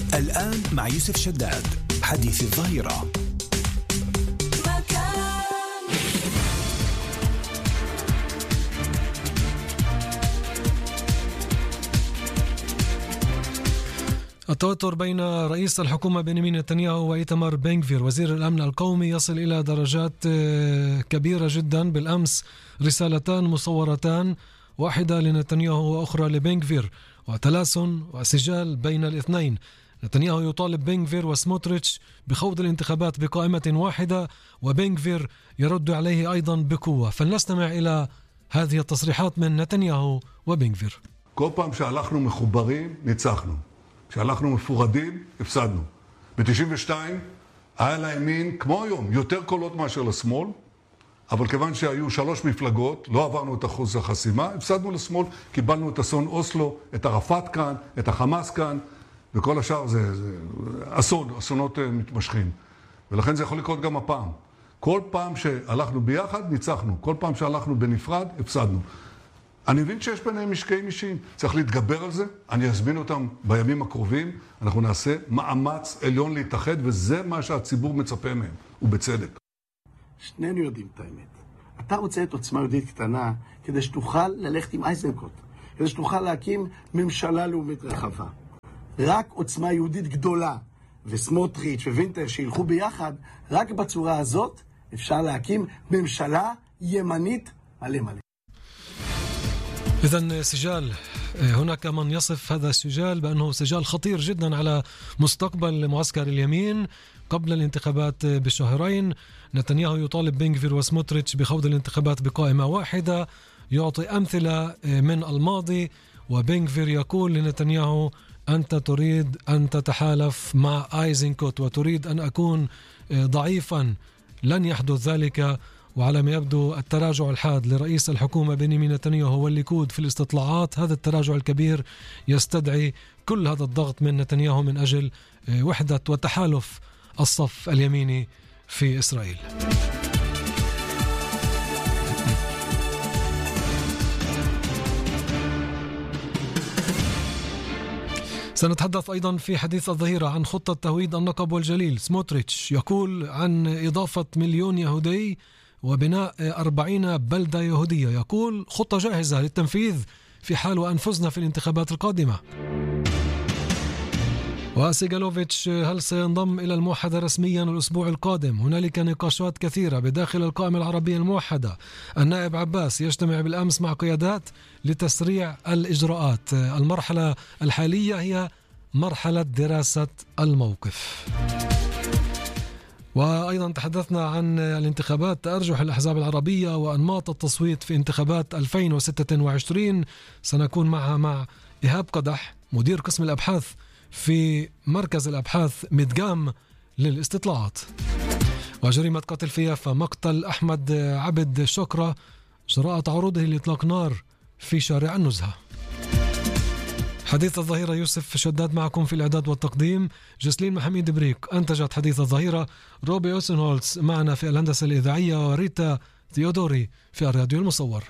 الآن مع يوسف شداد حديث الظهيرة. التوتر بين رئيس الحكومة بنيامين نتنياهو وإيتمار بن غفير وزير الأمن القومي يصل إلى درجات كبيرة جدا. بالأمس رسالتان مصورتان، واحدة لنتنياهو وأخرى لبن غفير، وتلاسن وسجال بين الاثنين. نتنياهو يطالب بن غفير وسموتريتش بخوض الانتخابات بقائمة واحدة، وبن غفير يرد عليه أيضا بقوة. فلنستمع إلى هذه التصريحات من نتنياهو وبن غفير. כל פעם שהלכנו מחוברים ניצחנו, כשהלכנו מפורדים הפסדנו. ב-92 היה לימין כמו היום יותר קולות מאשר לשמאל, אבל כיוון שהיו 3 מפלגות לא עברנו את אחוז החסימה, הפסדנו לשמאל, קיבלנו את אסון אוסלו, את ערפאת כאן, את החמאס כאן, וכל השאר זה אסונות מתמשכים. ולכן זה יכול לקרות גם הפעם. כל פעם שהלכנו ביחד ניצחנו, כל פעם שהלכנו בנפרד הפסדנו. אני מבין שיש ביניהם משקעים אישיים, צריך להתגבר על זה, אני אזמין אותם בימים הקרובים, אנחנו נעשה מאמץ עליון להתאחד, וזה מה שהציבור מצפה מהם, ובצדק. שנינו יודעים את האמת. אתה רוצה את עוצמה יהודית קטנה, כדי שתוכל ללכת עם אייזנקוט, כדי שתוכל להקים ממשלה לאומית רחבה. רק עוצמה יהודית גדולה, וסמוטריץ' ווינטר שילכו ביחד, רק בצורה הזאת אפשר להקים ממשלה ימנית מלא מלא. إذن سجال، هناك من يصف هذا السجال بأنه سجال خطير جدا على مستقبل معسكر اليمين قبل الانتخابات بشهرين. نتنياهو يطالب بن غفير وسموتريتش بخوض الانتخابات بقائمة واحدة، يعطي أمثلة من الماضي، وبن غفير يقول لنتنياهو: أنت تريد أن تتحالف مع آيزنكوت وتريد أن أكون ضعيفا، لن يحدث ذلك. وعلى ما يبدو التراجع الحاد لرئيس الحكومة بنيامين نتنياهو والليكود في الاستطلاعات، هذا التراجع الكبير يستدعي كل هذا الضغط من نتنياهو من أجل وحدة وتحالف الصف اليميني في إسرائيل. سنتحدث أيضا في حديث الظهيرة عن خطة تهويد النقب والجليل. سموتريتش يقول عن إضافة 1,000,000 يهودي وبناء 40 بلدة يهودية، يقول خطة جاهزة للتنفيذ في حال وأنفذنا في الانتخابات القادمة. وسيغالوفيتش هل سينضم إلى الموحدة رسميا الأسبوع القادم؟ هنالك نقاشات كثيرة بداخل القائمة العربية الموحدة. النائب عباس يجتمع بالأمس مع قيادات لتسريع الإجراءات. المرحلة الحالية هي مرحلة دراسة الموقف. وأيضا تحدثنا عن الانتخابات، تأرجح الأحزاب العربية وأنماط التصويت في انتخابات 2026. سنكون معها مع إيهاب قدح مدير قسم الأبحاث في مركز الأبحاث مدقام للاستطلاعات. وجريمة قتل في يافا، مقتل أحمد عبد شكرة جراء تعرضه لإطلاق نار في شارع النزهة. حديث الظهيرة يوسف شداد معكم في الإعداد والتقديم. جسلين محمد بريك أنتجت حديث الظهيرة. روبي أوسنهولتز معنا في الهندسة الإذاعية، وريتا ثيودوري في الراديو المصور.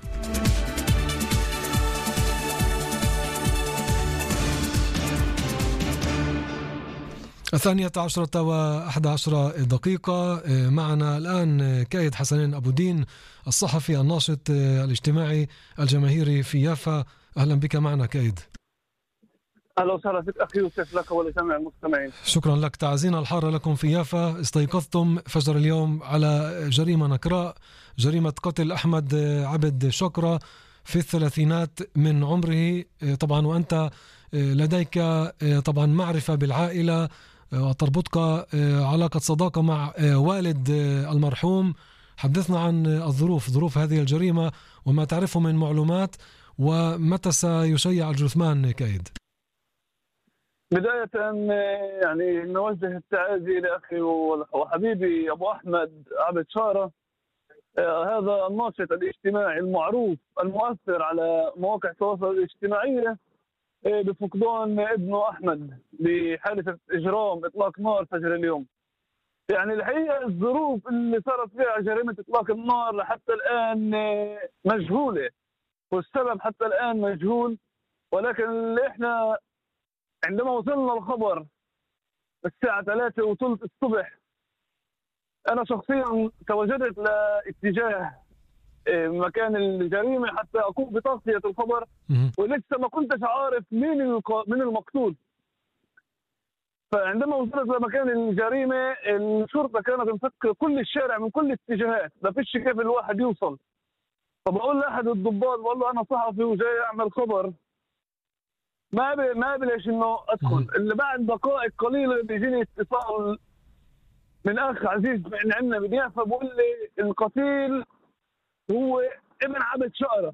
12:11 معنا الآن كايد حسنين أبو دين الصحفي الناشط الاجتماعي الجماهيري في يافا. أهلا بك معنا كايد. أهلا وسهلا فيك أخي يوسف، لك ولجميع المستمعين. شكرا لك. تعزينا الحارة لكم في يافا. استيقظتم فجر اليوم على جريمة نكراء، جريمة قتل أحمد عبد شكرة في الثلاثينات من عمره طبعا، وأنت لديك طبعا معرفة بالعائلة وتربطك علاقة صداقة مع والد المرحوم. حدثنا عن ظروف هذه الجريمة وما تعرفه من معلومات، ومتى سيشيع الجثمان كايد؟ بداية يعني نوجه التعازي لأخي وحبيبي أبو أحمد عبد شارة، هذا الناشط الاجتماعي المعروف المؤثر على مواقع التواصل الاجتماعي بفقدان ابنه أحمد بحادثة إجرام إطلاق نار فجر اليوم. يعني الحقيقة الظروف اللي صارت فيها جريمة إطلاق النار حتى الآن مجهولة، والسبب حتى الآن مجهول. ولكن احنا عندما وصلنا الخبر الساعة 3:30 الصبح. أنا شخصيا تواجدت لاتجاه مكان الجريمة حتى أقوم بتغطية الخبر، ولسه ما كنتش عارف مين المقتول. فعندما وصلت لمكان الجريمة الشرطة كانت مسكرة كل الشارع من كل الاتجاهات، ما فيش كيف الواحد يوصل. فبقول لأحد الضباط، بقول له أنا صحفي وجاي أعمل خبر، ما بلاش إنه أدخل. اللي بعد دقائق قليلة بيجيني اتصال من أخ عزيز من عندنا بنيافة، بقول لي القتيل هو ابن عبد شقرة.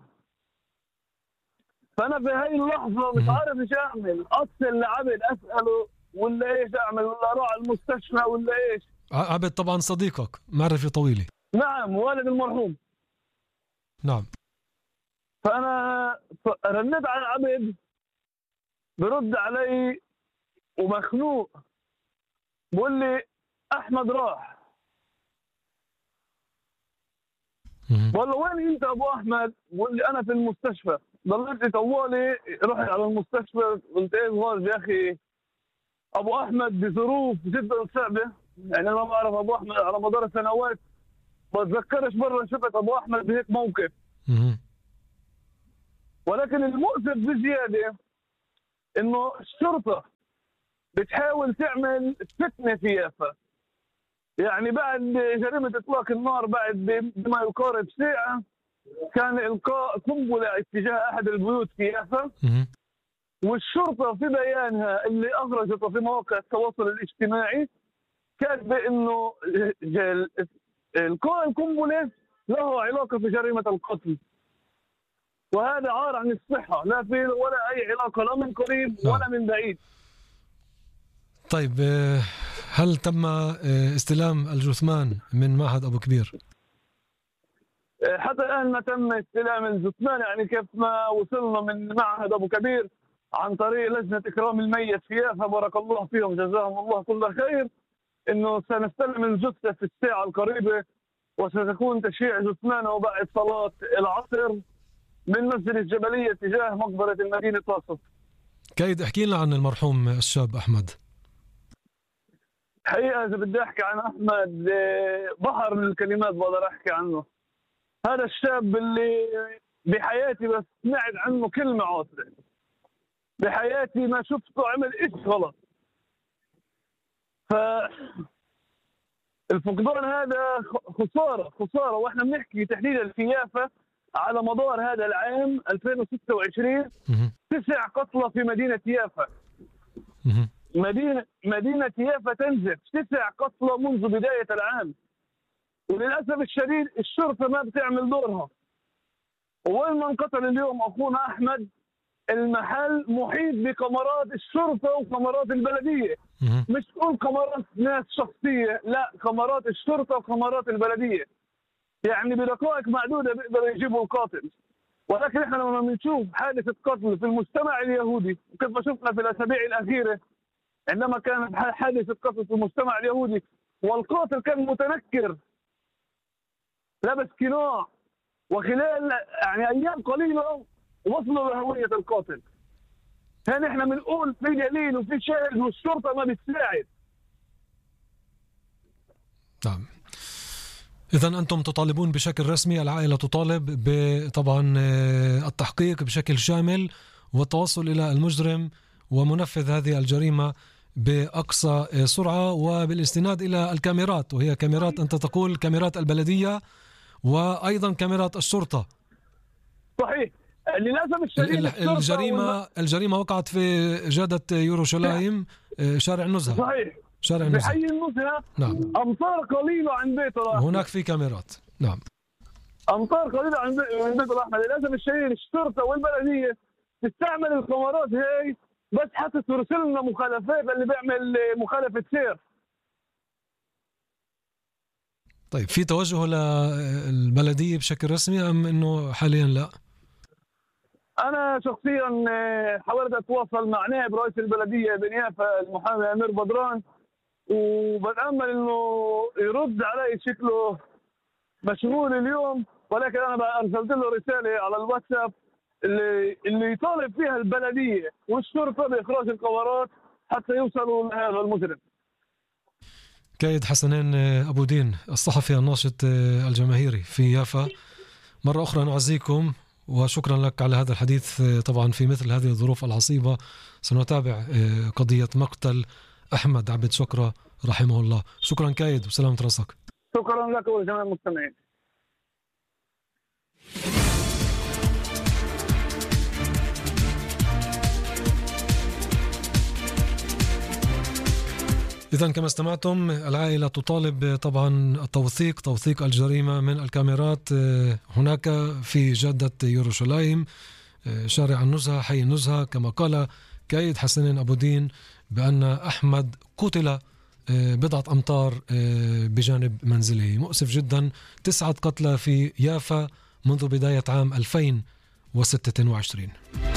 فأنا في هاي اللحظة مش عارف إيش أعمل، أتصل لعبد أسأله ولا إيش أعمل، ولا أروح على المستشفى ولا إيش. عبد طبعا صديقك معرفة طويلة. نعم، والد المرحوم. نعم. فأنا رنيت على عبد، برد علي ومخنوق، بقول لي أحمد راح. بقول له وين أنت أبو أحمد؟ بقول لي أنا في المستشفى. ضليت طوالي، رحت على المستشفى، قلت إيه غارج يا أخي، أبو أحمد بظروف جدا صعبة. يعني أنا ما بعرف أبو أحمد على مدار السنوات، بتذكرش مرة شفت أبو أحمد بهيك موقف. ولكن المؤسف بزيادة إنه الشرطة بتحاول تعمل فتنة في يافا. يعني بعد جريمة إطلاق النار، بعد بما يقارب ساعة، كان إلقاء قنبلة اتجاه أحد البيوت في يافا. والشرطة في بيانها اللي أخرجته في مواقع التواصل الاجتماعي كاتبة إنه إلقاء القنبلة له علاقة بجريمة القتل. وهذا عار عن الصحة، لا في ولا أي علاقة، لا من قريب ولا من بعيد. طيب، هل تم استلام الجثمان من معهد أبو كبير؟ حتى الآن ما تم استلام الجثمان. يعني كيف ما وصلنا من معهد أبو كبير عن طريق لجنة إكرام الميت في يافا، بارك الله فيهم جزاهم الله كل خير، إنه سنستلم الجثة في الساعة القريبة، وستكون تشييع جثمانه بعد صلاة العصر من مسجد الجبلية تجاه مقبرة المدينة طاسف. كايد احكي لنا عن المرحوم الشاب أحمد. حقيقة إذا بدي أحكي عن أحمد بحر من الكلمات بقدر أحكي عنه. هذا الشاب اللي بحياتي بس سمعت عنه كلمة عاطلة، بحياتي ما شفته عمل إيش غلط. فالفقدان هذا خسارة. وإحنا بنحكي تحديدا في يافا على مدار هذا العام 2026 9 قتلى في مدينة يافا. مدينة يافا تنزف 9 قتلى منذ بداية العام، وللأسف الشديد الشرطة ما بتعمل دورها. وين ما انقتل اليوم أخونا أحمد، المحل محيط بكاميرات الشرطة وكاميرات البلدية. مش تقول كاميرات ناس شخصية، لا، كاميرات الشرطة وكاميرات البلدية. يعني بدقائق معدودة بيقدروا يجيبوا القاتل. ولكن احنا لما بنشوف حادثة قتل في المجتمع اليهودي، وكيف ما شفنا في الأسابيع الأخيرة عندما كانت حادثة قتل في المجتمع اليهودي والقاتل كان متنكر لابس قناع، وخلال يعني أيام قليلة وصلوا لهوية القاتل. هنا احنا بنقول في دليل وفي شاهد والشرطة ما بتساعد. نعم. إذن أنتم تطالبون بشكل رسمي، العائلة تطالب طبعا التحقيق بشكل شامل والتوصل إلى المجرم ومنفذ هذه الجريمة بأقصى سرعة، وبالاستناد إلى الكاميرات، وهي كاميرات أنت تقول كاميرات البلدية وأيضا كاميرات الشرطة. صحيح. للأسف الشديد الجريمة وقعت في جادة يوروشلايم، شارع النزهة. صحيح، شارع النزهة، بحي النزهة. نعم. أمطار قليلة عن بيت الأحمد. هناك في كاميرات، نعم. أمطار قليلة عن بيت الأحمد. للأسف الشديد الشرطة والبلدية تستعمل الكاميرات هاي بس حتى ترسل لنا مخالفات اللي بيعمل مخالفة سير. طيب، في توجه للبلدية بشكل رسمي أم إنه حاليا لا؟ أنا شخصيا حاولت أتواصل مع نائب رئيس البلدية بنيافة المحامي أمير بدران، وبتأمل إنه يرد علي، شكله مشغول اليوم. ولكن أنا أرسلت له رسالة على الواتساب اللي يطالب فيها البلدية والشرطة بإخراج الكاميرات حتى يوصلوا لهذا المجرم. كايد حسنين أبو دين، الصحفي الناشط الجماهيري في يافا، مرة أخرى نعزيكم وشكرا لك على هذا الحديث. طبعا في مثل هذه الظروف العصيبة سنتابع قضية مقتل أحمد عبد شكرة رحمه الله. شكرا كايد وسلامة راسك. شكرا لك ولجميع المستمعين. إذن كما استمعتم العائلة تطالب طبعا توثيق الجريمة من الكاميرات هناك في جادة يروشلايم، شارع النزهة، حي النزهة، كما قال كايد حسنين أبو دين بأن أحمد قتل بضعة أمتار بجانب منزله. مؤسف جدا، 9 قتلى في يافا منذ بداية عام 2026.